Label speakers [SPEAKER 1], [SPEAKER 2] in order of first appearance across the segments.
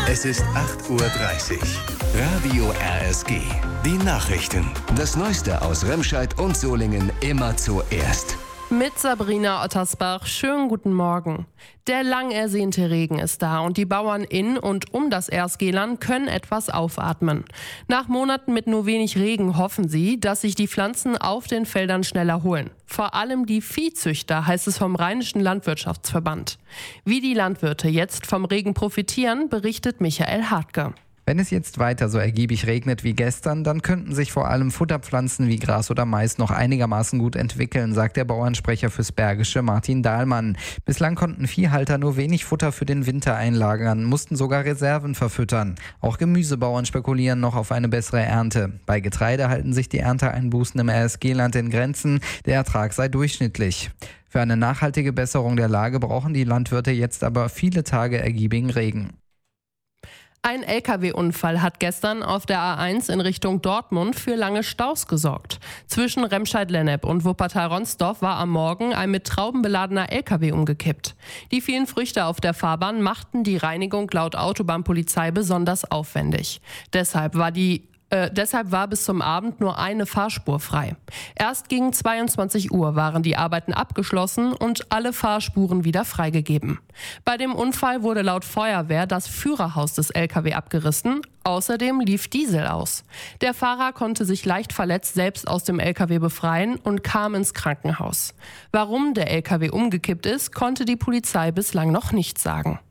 [SPEAKER 1] Es ist 8:30 Uhr. Radio RSG. Die Nachrichten. Das Neueste aus Remscheid und Solingen immer zuerst.
[SPEAKER 2] Mit Sabrina Ottersbach, schönen guten Morgen. Der lang ersehnte Regen ist da und die Bauern in und um das RSG-Land können etwas aufatmen. Nach Monaten mit nur wenig Regen hoffen sie, dass sich die Pflanzen auf den Feldern schnell erholen. Vor allem die Viehzüchter, heißt es vom Rheinischen Landwirtschaftsverband. Wie die Landwirte jetzt vom Regen profitieren, berichtet Michael Hartke.
[SPEAKER 3] Wenn es jetzt weiter so ergiebig regnet wie gestern, dann könnten sich vor allem Futterpflanzen wie Gras oder Mais noch einigermaßen gut entwickeln, sagt der Bauernsprecher fürs Bergische Martin Dahlmann. Bislang konnten Viehhalter nur wenig Futter für den Winter einlagern, mussten sogar Reserven verfüttern. Auch Gemüsebauern spekulieren noch auf eine bessere Ernte. Bei Getreide halten sich die Ernteeinbußen im RSG-Land in Grenzen, der Ertrag sei durchschnittlich. Für eine nachhaltige Besserung der Lage brauchen die Landwirte jetzt aber viele Tage ergiebigen Regen.
[SPEAKER 2] Ein LKW-Unfall hat gestern auf der A1 in Richtung Dortmund für lange Staus gesorgt. Zwischen Remscheid-Lennep und Wuppertal-Ronsdorf war am Morgen ein mit Trauben beladener LKW umgekippt. Die vielen Früchte auf der Fahrbahn machten die Reinigung laut Autobahnpolizei besonders aufwendig. Deshalb war bis zum Abend nur eine Fahrspur frei. Erst gegen 22 Uhr waren die Arbeiten abgeschlossen und alle Fahrspuren wieder freigegeben. Bei dem Unfall wurde laut Feuerwehr das Führerhaus des LKW abgerissen. Außerdem lief Diesel aus. Der Fahrer konnte sich leicht verletzt selbst aus dem LKW befreien und kam ins Krankenhaus. Warum der LKW umgekippt ist, konnte die Polizei bislang noch nicht sagen.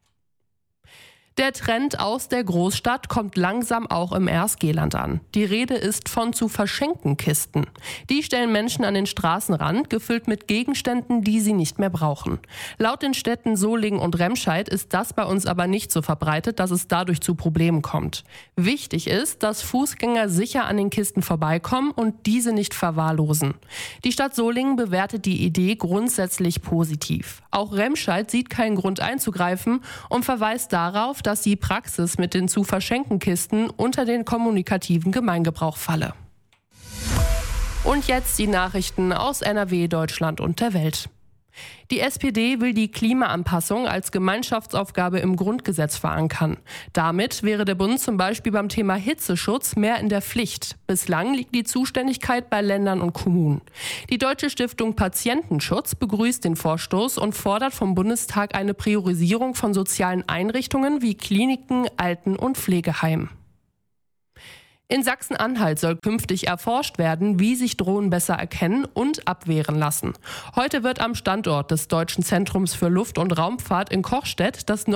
[SPEAKER 2] Der Trend aus der Großstadt kommt langsam auch im RSG-Land an. Die Rede ist von zu verschenken Kisten. Die stellen Menschen an den Straßenrand, gefüllt mit Gegenständen, die sie nicht mehr brauchen. Laut den Städten Solingen und Remscheid ist das bei uns aber nicht so verbreitet, dass es dadurch zu Problemen kommt. Wichtig ist, dass Fußgänger sicher an den Kisten vorbeikommen und diese nicht verwahrlosen. Die Stadt Solingen bewertet die Idee grundsätzlich positiv. Auch Remscheid sieht keinen Grund einzugreifen und verweist darauf, dass die Praxis mit den zu verschenken Kisten unter den kommunikativen Gemeingebrauch falle. Und jetzt die Nachrichten aus NRW, Deutschland und der Welt. Die SPD will die Klimaanpassung als Gemeinschaftsaufgabe im Grundgesetz verankern. Damit wäre der Bund zum Beispiel beim Thema Hitzeschutz mehr in der Pflicht. Bislang liegt die Zuständigkeit bei Ländern und Kommunen. Die Deutsche Stiftung Patientenschutz begrüßt den Vorstoß und fordert vom Bundestag eine Priorisierung von sozialen Einrichtungen wie Kliniken, Alten- und Pflegeheimen. In Sachsen-Anhalt soll künftig erforscht werden, wie sich Drohnen besser erkennen und abwehren lassen. Heute wird am Standort des Deutschen Zentrums für Luft- und Raumfahrt in Kochstedt das